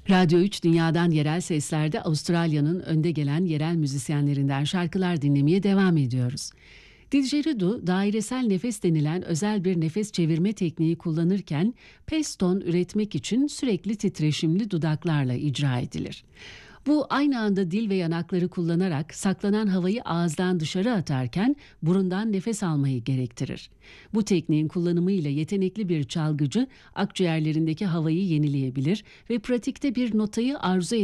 Radyo 3 Dünya'dan Yerel Sesler'de Avustralya'nın önde gelen yerel müzisyenlerinden şarkılar dinlemeye devam ediyoruz. Didgeridoo, dairesel nefes denilen özel bir nefes çevirme tekniği kullanırken pes ton üretmek için sürekli titreşimli dudaklarla icra edilir. Bu aynı anda dil ve yanakları kullanarak saklanan havayı ağızdan dışarı atarken burundan nefes almayı gerektirir. Bu tekniğin kullanımıyla yetenekli bir çalgıcı akciğerlerindeki havayı yenileyebilir ve pratikte bir notayı arzu